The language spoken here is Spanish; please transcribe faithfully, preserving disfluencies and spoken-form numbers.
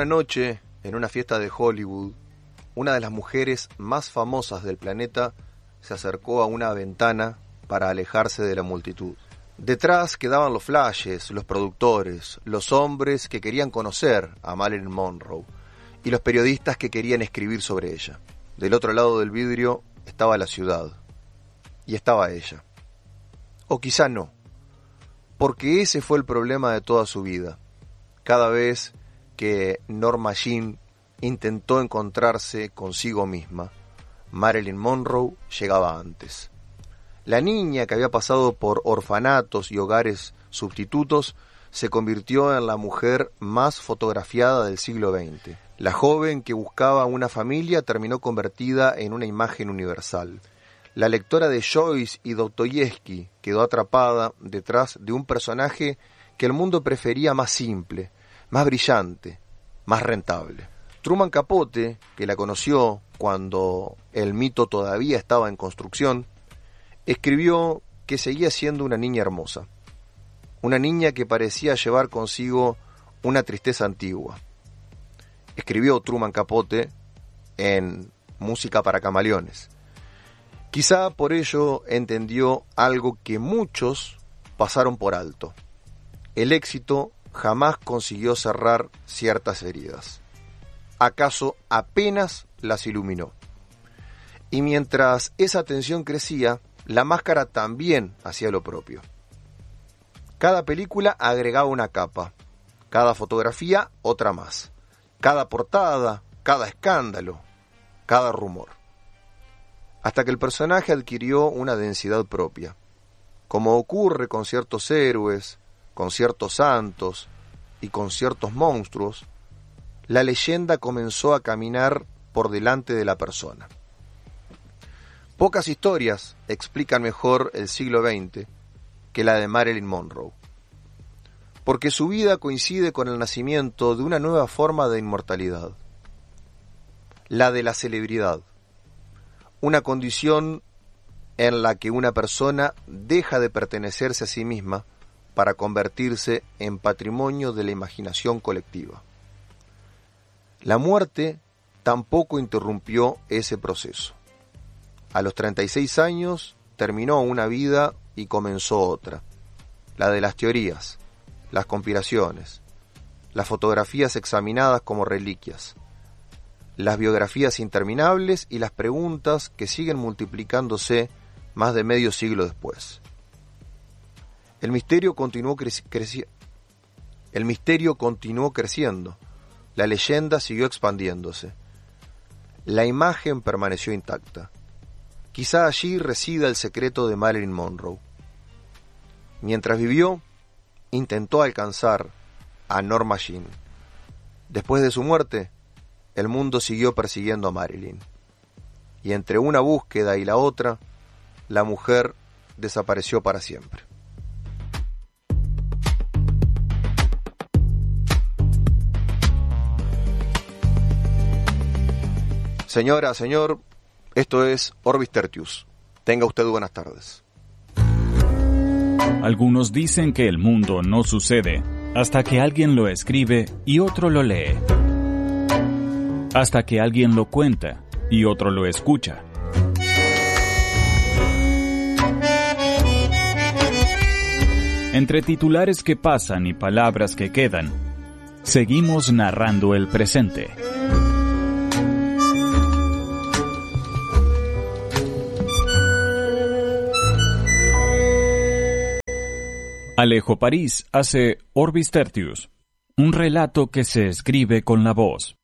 Una noche, en una fiesta de Hollywood, una de las mujeres más famosas del planeta se acercó a una ventana para alejarse de la multitud. Detrás quedaban los flashes, los productores, los hombres que querían conocer a Marilyn Monroe y los periodistas que querían escribir sobre ella. Del otro lado del vidrio estaba la ciudad y estaba ella. O quizá no, porque ese fue el problema de toda su vida. Cada vez que Norma Jean intentó encontrarse consigo misma, Marilyn Monroe llegaba antes. La niña que había pasado por orfanatos y hogares sustitutos se convirtió en la mujer más fotografiada del siglo veinte. La joven que buscaba una familia terminó convertida en una imagen universal. La lectora de Joyce y Dostoyevsky quedó atrapada detrás de un personaje que el mundo prefería más simple, más brillante, más rentable. Truman Capote, que la conoció cuando el mito todavía estaba en construcción, escribió que seguía siendo una niña hermosa, una niña que parecía llevar consigo una tristeza antigua. Escribió Truman Capote en Música para Camaleones. Quizá por ello entendió algo que muchos pasaron por alto. El éxito jamás consiguió cerrar ciertas heridas. ¿Acaso apenas las iluminó? Y mientras esa tensión crecía, la máscara también hacía lo propio. Cada película agregaba una capa, cada fotografía otra más, cada portada, cada escándalo, cada rumor. Hasta que el personaje adquirió una densidad propia. Como ocurre con ciertos héroes, con ciertos santos y con ciertos monstruos, la leyenda comenzó a caminar por delante de la persona. Pocas historias explican mejor el siglo veinte que la de Marilyn Monroe, porque su vida coincide con el nacimiento de una nueva forma de inmortalidad, la de la celebridad, una condición en la que una persona deja de pertenecerse a sí misma para convertirse en patrimonio de la imaginación colectiva. La muerte tampoco interrumpió ese proceso. A los treinta y seis años terminó una vida y comenzó otra, la de las teorías, las conspiraciones, las fotografías examinadas como reliquias, las biografías interminables y las preguntas que siguen multiplicándose más de medio siglo después. El misterio continuó creci- creci- El misterio continuó creciendo, la leyenda siguió expandiéndose, la imagen permaneció intacta. Quizá allí resida el secreto de Marilyn Monroe. Mientras vivió, intentó alcanzar a Norma Jean. Después de su muerte, el mundo siguió persiguiendo a Marilyn. Y entre una búsqueda y la otra, la mujer desapareció para siempre. Señora, señor, esto es Orbis Tertius. Tenga usted buenas tardes. Algunos dicen que el mundo no sucede hasta que alguien lo escribe y otro lo lee. Hasta que alguien lo cuenta y otro lo escucha. Entre titulares que pasan y palabras que quedan, seguimos narrando el presente. Alejo París hace Orbis Tertius, un relato que se escribe con la voz.